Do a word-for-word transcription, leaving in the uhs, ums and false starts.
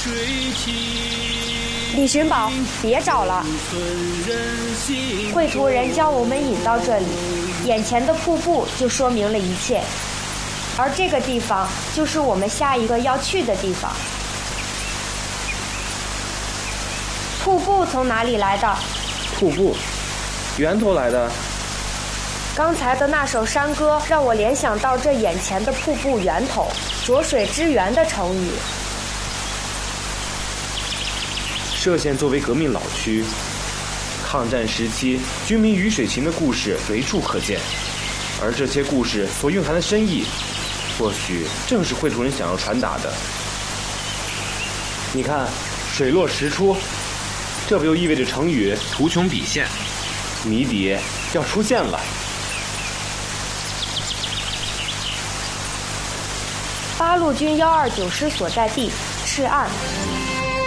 李寻宝，别找了。绘图人将我们引到这里，眼前的瀑布就说明了一切，而这个地方就是我们下一个要去的地方。瀑布从哪里来的？ 瀑布，源头来的。 刚才的那首山歌让我联想到这眼前的瀑布源头，浊水之源的成语。 歙县作为革命老区，抗战时期军民鱼水情的故事随处可见，而这些故事所蕴含的深意，或许正是绘图人想要传达的。你看，水落石出，这不就意味着成语图穷匕现，谜底要出现了。 八路军幺二九师所在地赤岸。